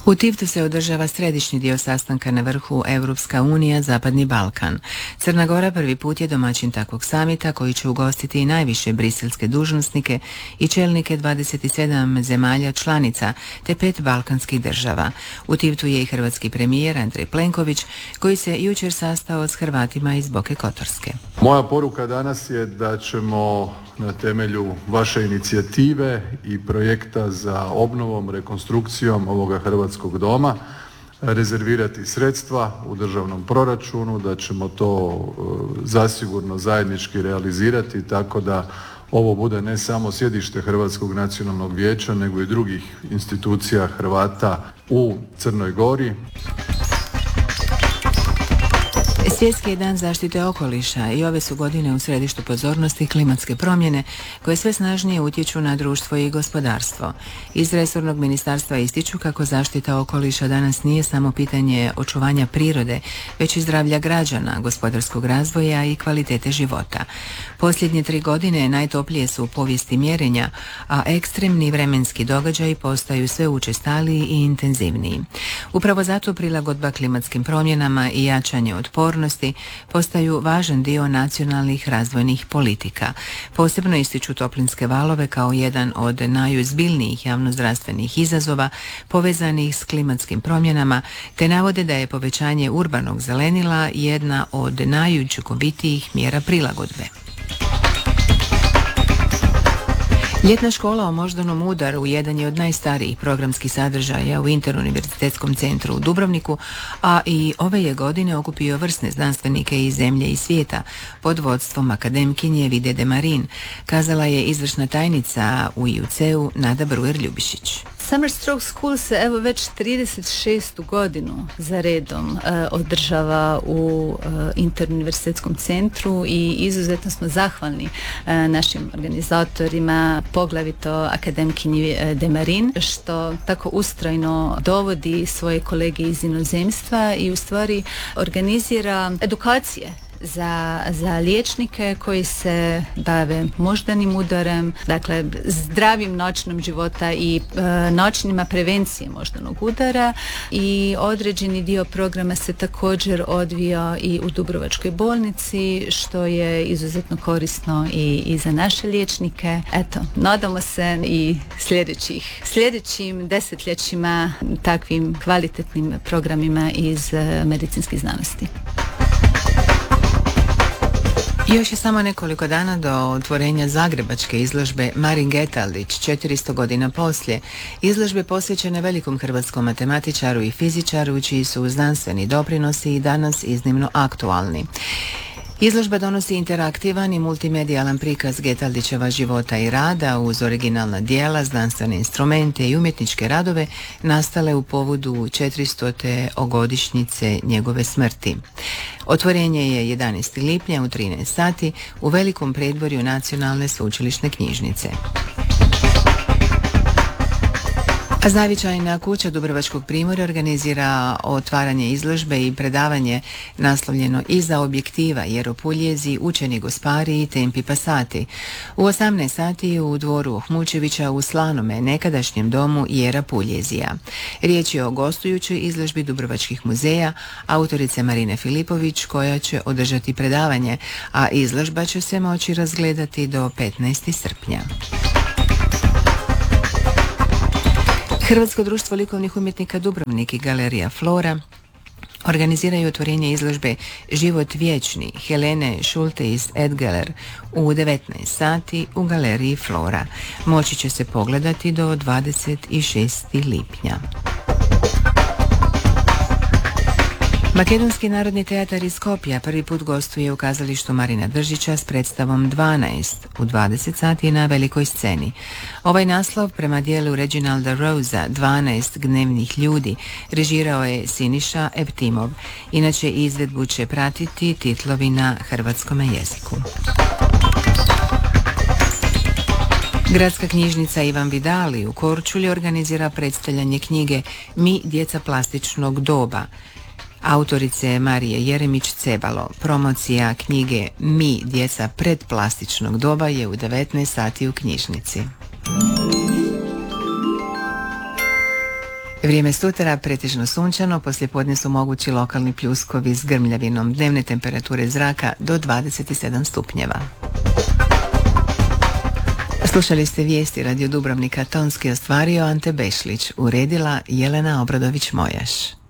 U Tivtu se održava središnji dio sastanka na vrhu Europska unija, Zapadni Balkan. Crna Gora prvi put je domaćin takvog samita koji će ugostiti i najviše briselske dužnosnike i čelnike 27 zemalja članica te 5 balkanskih država. U Tivtu je i hrvatski premijer Andrej Plenković koji se jučer sastao s Hrvatima iz Boke Kotorske. Moja poruka danas je da ćemo na temelju vaše inicijative i projekta za obnovom, rekonstrukcijom ovoga Hrvatskog doma rezervirati sredstva u državnom proračunu, da ćemo to zasigurno zajednički realizirati tako da ovo bude ne samo sjedište Hrvatskog nacionalnog vijeća nego i drugih institucija Hrvata u Crnoj Gori. Svjetski je dan zaštite okoliša i ove su godine u središtu pozornosti klimatske promjene koje sve snažnije utječu na društvo i gospodarstvo. Iz resornog ministarstva ističu kako zaštita okoliša danas nije samo pitanje očuvanja prirode, već i zdravlja građana, gospodarskog razvoja i kvalitete života. Posljednje 3 godine najtoplije su u povijesti mjerenja, a ekstremni vremenski događaji postaju sve učestaliji i intenzivniji. Upravo zato prilagodba klimatskim promjenama i jačanje otpornosti postaju važan dio nacionalnih razvojnih politika. Posebno ističu toplinske valove kao jedan od najozbiljnijih javnozdravstvenih izazova povezanih s klimatskim promjenama, te navode da je povećanje urbanog zelenila jedna od najučinkovitijih mjera prilagodbe. Ljetna škola o moždanom udaru jedan je od najstarijih programskih sadržaja u Interuniverzitetskom centru u Dubrovniku, a i ove je godine okupio vrsne znanstvenike iz zemlje i svijeta pod vodstvom akademkinje Vide Demarin, kazala je izvršna tajnica u IUC-u Nada Brujer-Ljubišić. Summer Stroke School se evo već 36. godinu za redom održava u Interuniverzitetskom centru i izuzetno smo zahvalni našim organizatorima, poglavito akademkinji Demarin, što tako ustrajno dovodi svoje kolege iz inozemstva i u stvari organizira edukacije za liječnike koji se bave moždanim udarem, dakle zdravim načinom života i načinima prevencije moždanog udara, i određeni dio programa se također odvija i u Dubrovačkoj bolnici, što je izuzetno korisno i za naše liječnike. Eto, nadamo se i sljedećim desetljećima takvim kvalitetnim programima iz medicinskih znanosti. Još je samo nekoliko dana do otvorenja zagrebačke izložbe Marin Getaldić, 400 godina poslije. Izložbe posvećene velikom hrvatskom matematičaru i fizičaru, čiji su znanstveni doprinosi i danas iznimno aktualni. Izložba donosi interaktivan i multimedijalan prikaz Getaldićeva života i rada uz originalna djela, znanstvene instrumente i umjetničke radove nastale u povodu 400. godišnjice njegove smrti. Otvorenje je 11. lipnja u 13 sati u velikom predvorju Nacionalne sveučilišne knjižnice. A značajna kuća Dubrovačkog primorja organizira otvaranje izložbe i predavanje naslovljeno Iza objektiva Jero Puljezi, učeni gospari i tempi pasati. U 18 sati u dvoru Ohmučevića u slanome nekadašnjem domu Jera Puljezija. Riječ je o gostujućoj izložbi Dubrovačkih muzeja, autorice Marine Filipović, koja će održati predavanje, a izložba će se moći razgledati do 15. srpnja. Hrvatsko društvo likovnih umjetnika Dubrovnik i Galerija Flora organiziraju otvorenje izložbe Život vječni Helene Schulte iz Edgeler u 19 sati u Galeriji Flora. Moći će se pogledati do 26. lipnja. Makedonski narodni teatar iz Skopja prvi put gostuje u kazalištu Marina Držića s predstavom 12 u 20 sati na velikoj sceni. Ovaj naslov prema dijelu Reginalda Rosa 12 gnevnih ljudi režirao je Siniša Evtimov. Inače izvedbu će pratiti titlovi na hrvatskom jeziku. Gradska knjižnica Ivan Vidali u Korčuli organizira predstavljanje knjige Mi, djeca plastičnog doba, autorice Marije Jeremić-Cebalo. Promocija knjige Mi, djeca predplastičnog doba je u 19 sati u knjižnici. Vrijeme sutra pretežno sunčano, poslijepodne su mogući lokalni pljuskovi s grmljavinom, dnevne temperature zraka do 27 stupnjeva. Slušali ste vijesti Radio Dubrovnika, tonski ostvario Ante Bešlić, uredila Jelena Obradović-Mojaš.